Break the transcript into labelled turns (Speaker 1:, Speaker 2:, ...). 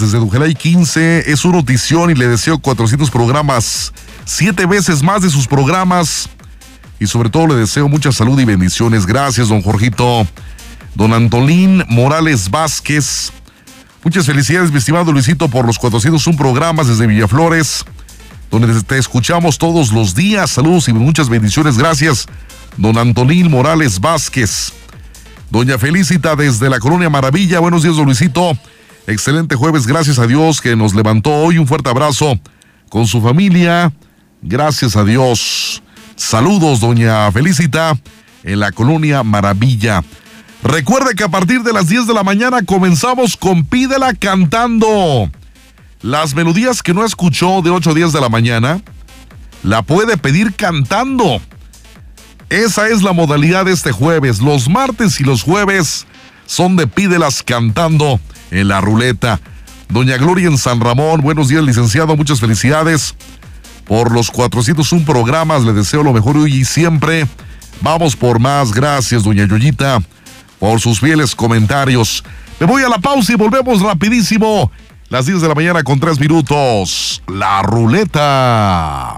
Speaker 1: desde Dujelay 15. Es su notición y le deseo 400 programas, 7 veces más de sus programas. Y sobre todo le deseo mucha salud y bendiciones. Gracias, don Jorgito. Don Antolín Morales Vázquez. Muchas felicidades, mi estimado Luisito, por los 401 programas desde Villaflores, donde te escuchamos todos los días. Saludos y muchas bendiciones. Gracias, don Antolín Morales Vázquez. Doña Felicita desde la Colonia Maravilla. Buenos días, don Luisito. Excelente jueves, gracias a Dios que nos levantó hoy. Un fuerte abrazo con su familia. Gracias a Dios. Saludos, doña Felicita, en la Colonia Maravilla. Recuerde que a partir de las 10 de la mañana comenzamos con Pídela Cantando. Las melodías que no escuchó de 8 a 10 de la mañana, la puede pedir cantando. Esa es la modalidad de este jueves. Los martes y los jueves son de Pídelas Cantando en la ruleta. Doña Gloria en San Ramón, buenos días, licenciado, muchas felicidades por los 401 programas. Le deseo lo mejor hoy y siempre. Vamos por más. Gracias, doña Yoyita, por sus fieles comentarios. Me voy a la pausa y volvemos rapidísimo. Las 10 de la mañana con 3 minutos. La ruleta.